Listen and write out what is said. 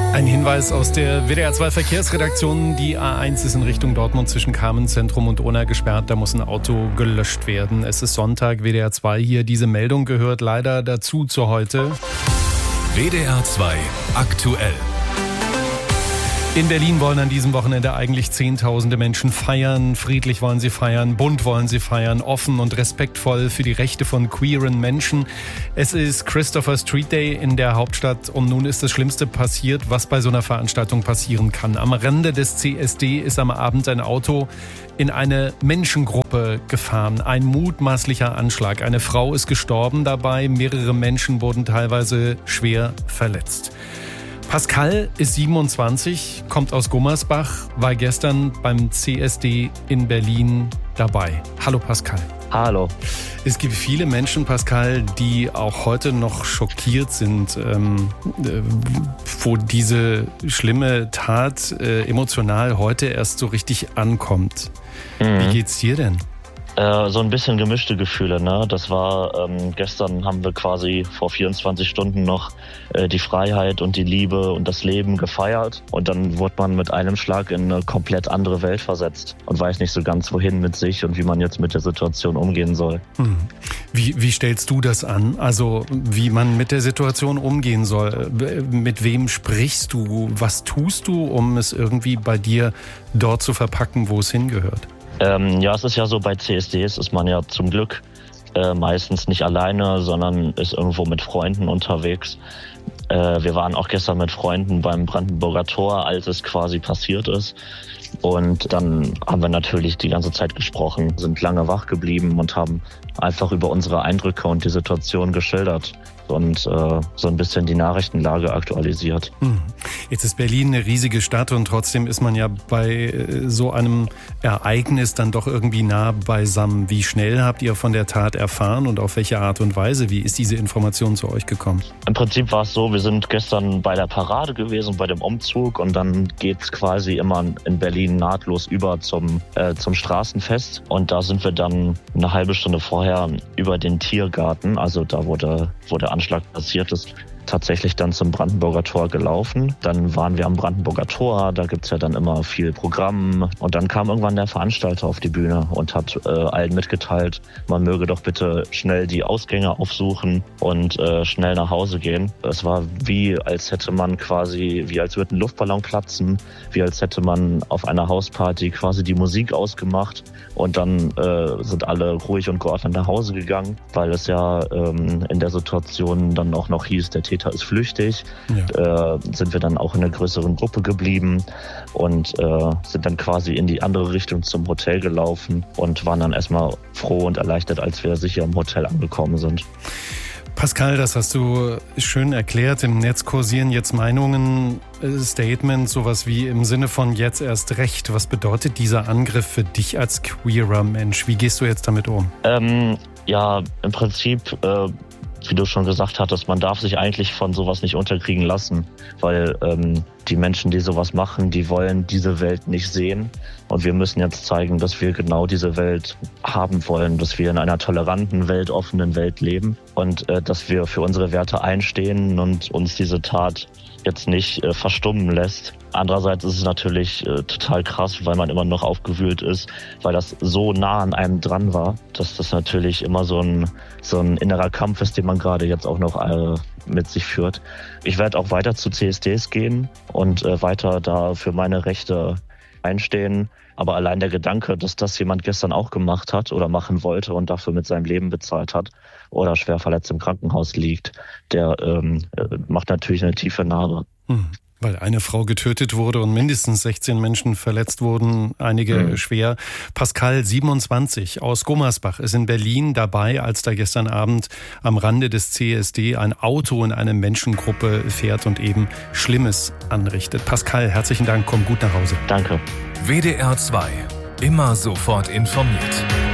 Ein Hinweis aus der WDR 2 Verkehrsredaktion. Die A1 ist in Richtung Dortmund zwischen Carmenzentrum und Unna gesperrt. Da muss ein Auto gelöscht werden. Es ist Sonntag, WDR 2 hier. Diese Meldung gehört leider dazu zu heute. WDR 2 aktuell. In Berlin wollen an diesem Wochenende eigentlich Zehntausende Menschen feiern. Friedlich wollen sie feiern, bunt wollen sie feiern, offen und respektvoll für die Rechte von queeren Menschen. Es ist Christopher Street Day in der Hauptstadt und nun ist das Schlimmste passiert, was bei so einer Veranstaltung passieren kann. Am Rande des CSD ist am Abend ein Auto in eine Menschengruppe gefahren. Ein mutmaßlicher Anschlag. Eine Frau ist gestorben dabei, mehrere Menschen wurden teilweise schwer verletzt. Pascal ist 27, kommt aus Gummersbach, war gestern beim CSD in Berlin dabei. Hallo Pascal. Hallo. Es gibt viele Menschen, Pascal, die auch heute noch schockiert sind, wo diese schlimme Tat emotional heute erst so richtig ankommt. Wie geht's dir denn? So ein bisschen gemischte Gefühle, ne? Das war, gestern haben wir quasi vor 24 Stunden noch die Freiheit und die Liebe und das Leben gefeiert. Und dann wurde man mit einem Schlag in eine komplett andere Welt versetzt und weiß nicht so ganz, wohin mit sich und wie man jetzt mit der Situation umgehen soll. Wie stellst du das an? Also wie man mit der Situation umgehen soll? Mit wem sprichst du? Was tust du, um es irgendwie bei dir dort zu verpacken, wo es hingehört? Ja, es ist ja so, bei CSDs ist man ja zum Glück meistens nicht alleine, sondern ist irgendwo mit Freunden unterwegs. Wir waren auch gestern mit Freunden beim Brandenburger Tor, als es quasi passiert ist. Und dann haben wir natürlich die ganze Zeit gesprochen, sind lange wach geblieben und haben einfach über unsere Eindrücke und die Situation geschildert und so ein bisschen die Nachrichtenlage aktualisiert. Jetzt ist Berlin eine riesige Stadt und trotzdem ist man ja bei so einem Ereignis dann doch irgendwie nah beisammen. Wie schnell habt ihr von der Tat erfahren und auf welche Art und Weise? Wie ist diese Information zu euch gekommen? Im Prinzip war es so, wir sind gestern bei der Parade gewesen, bei dem Umzug, und dann geht's quasi immer in Berlin nahtlos über zum Straßenfest, und da sind wir dann eine halbe Stunde vorher über den Tiergarten, also da wo der Anschlag passiert ist, tatsächlich dann zum Brandenburger Tor gelaufen. Dann waren wir am Brandenburger Tor, da gibt's ja dann immer viel Programm, und dann kam irgendwann der Veranstalter auf die Bühne und hat allen mitgeteilt, man möge doch bitte schnell die Ausgänge aufsuchen und schnell nach Hause gehen. Es war als würde ein Luftballon platzen, wie als hätte man auf einer Hausparty quasi die Musik ausgemacht, und dann sind alle ruhig und geordnet nach Hause gegangen, weil es ja in der Situation dann auch noch hieß, der Täter ist flüchtig. Ja. Sind wir dann auch in einer größeren Gruppe geblieben und sind dann quasi in die andere Richtung zum Hotel gelaufen und waren dann erstmal froh und erleichtert, als wir sicher im Hotel angekommen sind. Pascal, das hast du schön erklärt. Im Netz kursieren jetzt Meinungen, Statements, sowas wie im Sinne von jetzt erst recht. Was bedeutet dieser Angriff für dich als queerer Mensch? Wie gehst du jetzt damit um? Ja, im Prinzip, wie du schon gesagt hattest, man darf sich eigentlich von sowas nicht unterkriegen lassen, weil die Menschen, die sowas machen, die wollen diese Welt nicht sehen. Und wir müssen jetzt zeigen, dass wir genau diese Welt haben wollen, dass wir in einer toleranten, weltoffenen Welt leben und dass wir für unsere Werte einstehen und uns diese Tat jetzt nicht verstummen lässt. Andererseits ist es natürlich total krass, weil man immer noch aufgewühlt ist, weil das so nah an einem dran war, dass das natürlich immer so ein innerer Kampf ist, den man gerade jetzt auch noch mit sich führt. Ich werde auch weiter zu CSDs gehen und weiter da für meine Rechte einstehen. Aber allein der Gedanke, dass das jemand gestern auch gemacht hat oder machen wollte und dafür mit seinem Leben bezahlt hat oder schwer verletzt im Krankenhaus liegt, der macht natürlich eine tiefe Narbe. Weil eine Frau getötet wurde und mindestens 16 Menschen verletzt wurden, einige schwer. Pascal, 27, aus Gummersbach, ist in Berlin dabei, als da gestern Abend am Rande des CSD ein Auto in eine Menschengruppe fährt und eben Schlimmes anrichtet. Pascal, herzlichen Dank, komm gut nach Hause. Danke. WDR 2, immer sofort informiert.